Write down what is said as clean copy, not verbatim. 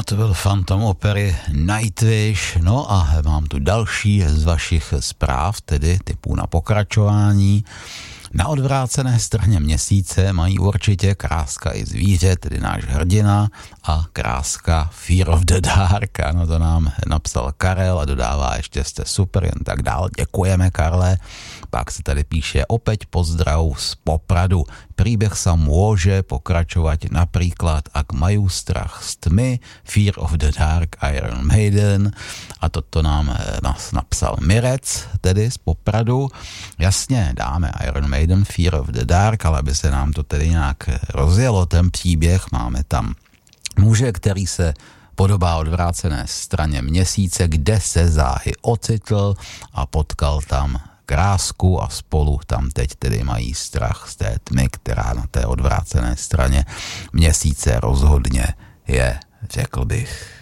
to byl Phantom opery Nightwish. No a mám tu další z vašich zpráv, tedy typů na pokračování. Na odvrácené straně měsíce mají určitě Kráska i zvíře, tedy náš hrdina, a Kráska Fear of the Dark. Ano, to nám napsal Karel a dodává ještě jste super, jen tak dál. Děkujeme, Karle. Pak se tady píše opäť pozdrav z Popradu. Príbeh sa môže pokračovať napríklad, ak majú strach z tmy, Fear of the Dark, Iron Maiden. A toto nám napsal Mirec, tedy z Popradu. Jasně, dáme Iron Maiden, Fear of the Dark, ale aby se nám to tedy nějak rozjelo, ten příběh, máme tam muže, který se podobá odvrácené straně měsíce, kde se záhy ocitl a potkal tam Krásku a spolu tam teď tedy mají strach z té tmy, která na té odvrácené straně měsíce rozhodně je, řekl bych.